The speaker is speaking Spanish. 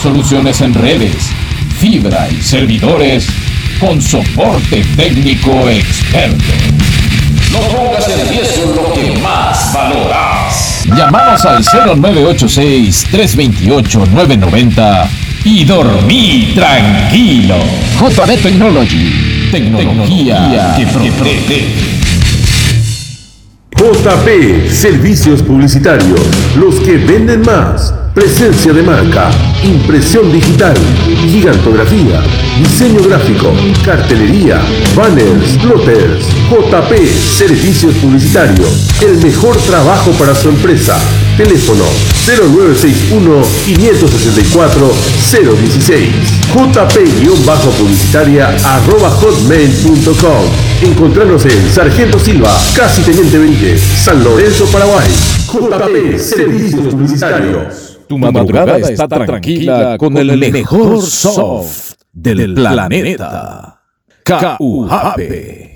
soluciones en redes, fibra y servidores con soporte técnico experto. No pongas en riesgo lo que más valoras. Llámanos al 0986-328-990 y dormí tranquilo. JB Technology. Tecnología que protege. JP Servicios Publicitarios, los que venden más. Presencia de marca, impresión digital, gigantografía, diseño gráfico, cartelería, banners, plotters. JP Servicios Publicitarios, el mejor trabajo para su empresa. Teléfono 0961-564-016. jp-publicitaria@hotmail.com. Encontrarnos en Sargento Silva, casi Teniente Benítez, San Lorenzo, Paraguay. JP Servicios Publicitarios. Tu madrugada está tranquila con el mejor soft del planeta. KUHP.